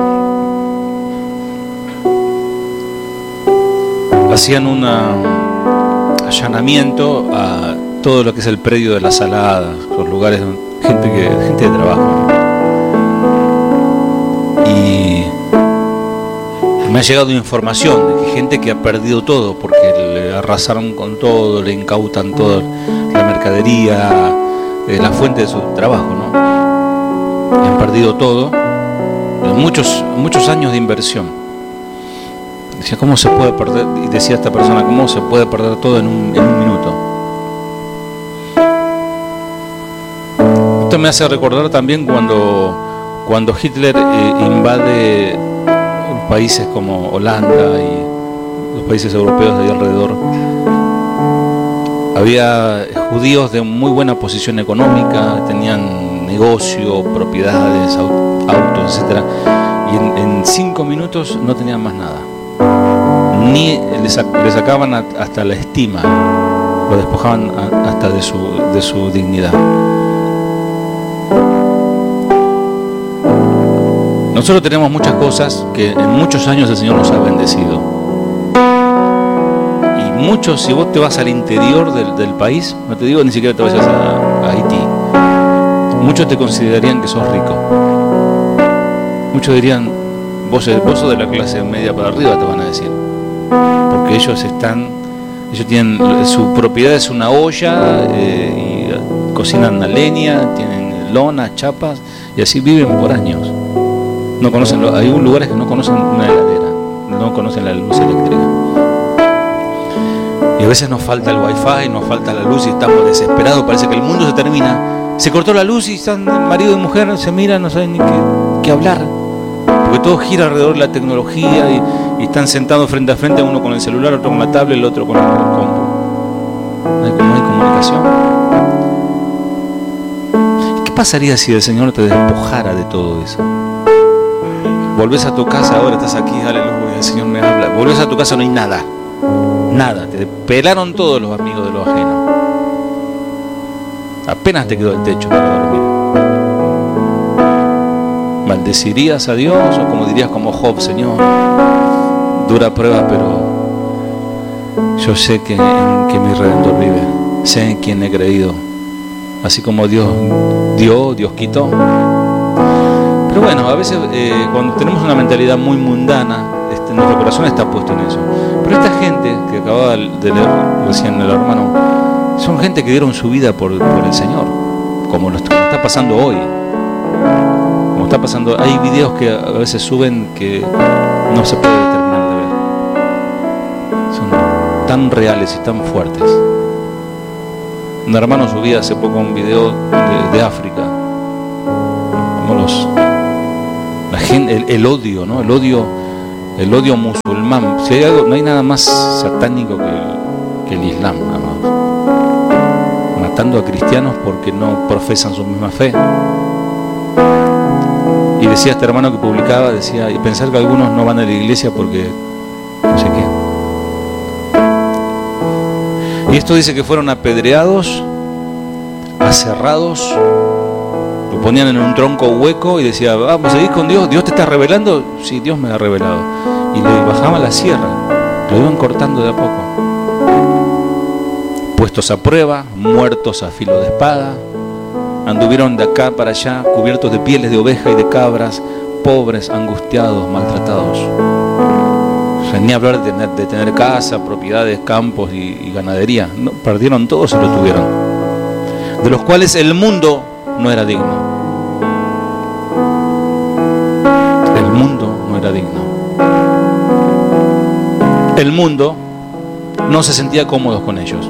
hacían un allanamiento a todo lo que es el predio de la Salada, los lugares donde gente de trabajo. Y me ha llegado información de que gente que ha perdido todo porque le arrasaron con todo, le incautan toda la mercadería, la fuente de su trabajo, ¿no? Han perdido todo, muchos años de inversión. Decía, ¿cómo se puede perder? Y decía esta persona, ¿cómo se puede perder todo en un minuto? Esto me hace recordar también cuando Hitler invade países como Holanda y los países europeos de ahí alrededor. Había judíos de muy buena posición económica, tenían negocio, propiedades, autos, etc. Y en 5 minutos no tenían más nada. Ni le sacaban hasta la estima, lo despojaban hasta de su dignidad. Nosotros tenemos muchas cosas que en muchos años el Señor nos ha bendecido. Y muchos, si vos te vas al interior del país, no te digo ni siquiera te vayas a Haití, muchos te considerarían que sos rico. Muchos dirían, vos sos de la clase media para arriba, te van a decir. Porque ellos tienen, su propiedad es una olla, y cocinan a leña, tienen lonas, chapas, y así viven por años. No conocen, hay lugares que no conocen una heladera, no conocen la luz eléctrica. Y a veces nos falta el wifi, nos falta la luz y estamos desesperados, parece que el mundo se termina. Se cortó la luz y están marido y mujer, se miran, no saben ni qué hablar. Porque todo gira alrededor de la tecnología y están sentados frente a frente, uno con el celular, otro con la tablet, el otro con el compu. No hay comunicación. ¿Qué pasaría si el Señor te despojara de todo eso? Volvés a tu casa, ahora estás aquí, aleluya, el Señor me habla. Volvés a tu casa, no hay nada. Nada, te pelaron todos los amigos de los ajenos. Apenas te quedó el techo para dormir. ¿Maldecirías a Dios o como dirías como Job, Señor? Dura prueba, pero yo sé que mi Redentor vive. Sé en quién he creído. Así como Dios dio, Dios quitó. Pero bueno, a veces cuando tenemos una mentalidad muy mundana, nuestro corazón está puesto en eso. Pero esta gente que acababa de leer recién el hermano, son gente que dieron su vida por el Señor, como está pasando hoy. Como está pasando, hay videos que a veces suben que no se puede terminar de ver. Son tan reales y tan fuertes. Un hermano subía hace poco un video de África, como la gente, el odio, ¿no? El odio musulmán. Si hay algo, no hay nada más satánico que el Islam, amados. Matando a cristianos porque no profesan su misma fe. Y decía este hermano que publicaba, decía, y pensar que algunos no van a la iglesia porque no sé qué. Y esto dice que fueron apedreados, aserrados, lo ponían en un tronco hueco y decía, vamos a seguir con Dios, ¿Dios te está revelando? Sí, Dios me ha revelado. Y le bajaban la sierra, lo iban cortando de a poco. Puestos a prueba, muertos a filo de espada, anduvieron de acá para allá, cubiertos de pieles de oveja y de cabras, pobres, angustiados, maltratados. O sea, ni hablar de tener casa, propiedades, campos y ganadería. No, perdieron todo si lo tuvieron. De los cuales el mundo no era digno. El mundo no era digno. El mundo no se sentía cómodo con ellos.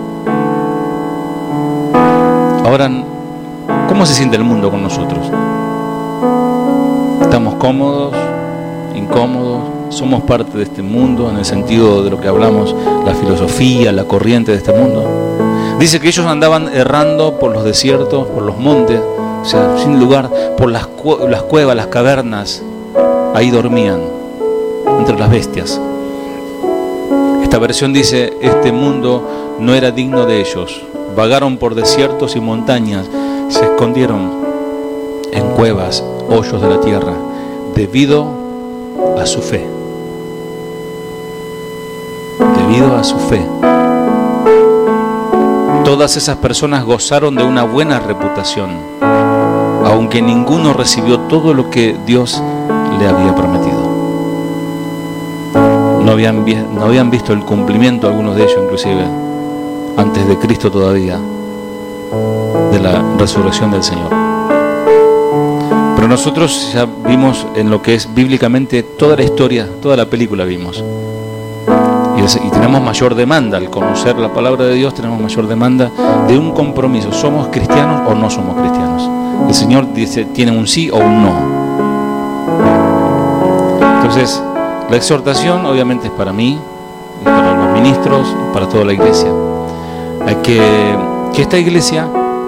Ahora, ¿cómo se siente el mundo con nosotros? ¿Estamos cómodos? ¿Incómodos? ¿Somos parte de este mundo en el sentido de lo que hablamos, la filosofía, la corriente de este mundo? Dice que ellos andaban errando por los desiertos, por los montes, o sea, sin lugar, por las cuevas, las cavernas. Ahí dormían, entre las bestias. Esta versión dice, este mundo no era digno de ellos. Vagaron por desiertos y montañas, se escondieron en cuevas, hoyos de la tierra, debido a su fe. Debido a su fe. Todas esas personas gozaron de una buena reputación, aunque ninguno recibió todo lo que Dios le había prometido. No habían visto el cumplimiento, algunos de ellos inclusive, antes de Cristo todavía, de la resurrección del Señor. Pero nosotros ya vimos en lo que es bíblicamente toda la historia, toda la película vimos. Y tenemos mayor demanda, al conocer la palabra de Dios tenemos mayor demanda de un compromiso. ¿Somos cristianos o no somos cristianos? El Señor dice, tiene un sí o un no. Entonces, la exhortación obviamente es para mí, es para los ministros, para toda la iglesia. Hay que esta iglesia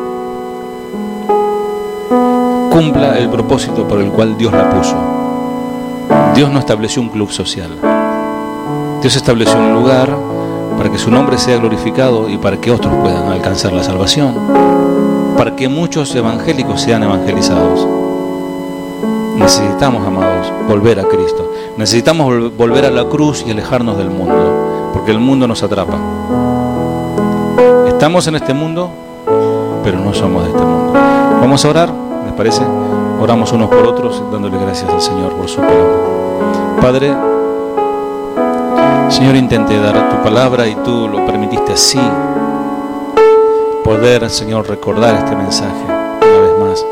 cumpla el propósito por el cual Dios la puso. Dios no estableció un club social. Dios estableció un lugar para que su nombre sea glorificado y para que otros puedan alcanzar la salvación, para que muchos evangélicos sean evangelizados. Necesitamos, amados, volver a Cristo. Necesitamos volver a la cruz y alejarnos del mundo, porque el mundo nos atrapa. Estamos en este mundo, pero no somos de este mundo. Vamos a orar, ¿les parece? Oramos unos por otros, dándole gracias al Señor por su palabra. Padre, Señor, intenté dar tu palabra y tú lo permitiste así. Poder, Señor, recordar este mensaje una vez más.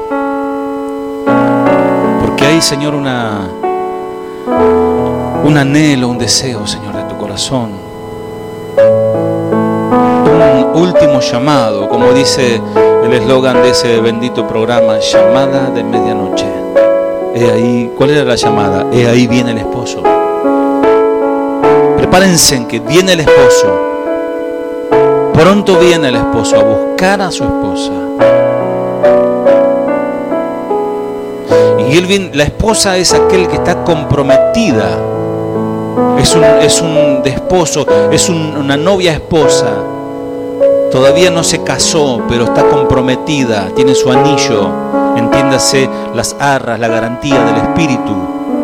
Porque hay, Señor, un anhelo, un deseo, Señor, de tu corazón. Un último llamado, como dice el eslogan de ese bendito programa, llamada de medianoche. He ahí, ¿cuál era la llamada? He ahí viene el esposo. Prepárense en que viene el esposo. Pronto viene el esposo a buscar a su esposa. Y la esposa es aquel que está comprometida. Es un esposo, es una novia esposa. Todavía no se casó, pero está comprometida, tiene su anillo, entiéndase las arras, la garantía del Espíritu.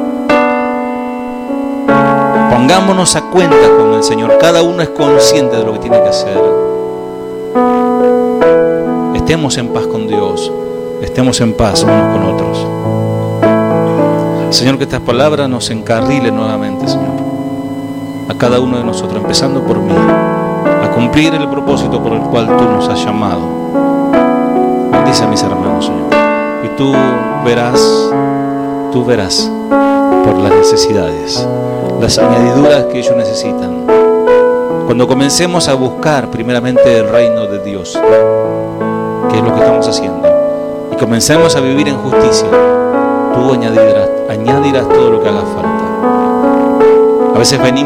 Pongámonos a cuenta con el Señor, cada uno es consciente de lo que tiene que hacer. Estemos en paz con Dios, estemos en paz unos con otros. Señor, que estas palabras nos encarrilen nuevamente, Señor, a cada uno de nosotros, empezando por mí, a cumplir el propósito por el cual tú nos has llamado. Bendice a mis hermanos, Señor, y tú verás por las necesidades, las añadiduras que ellos necesitan. Cuando comencemos a buscar primeramente el reino de Dios, que es lo que estamos haciendo, y comencemos a vivir en justicia, tú añadirás todo lo que haga falta. A veces venimos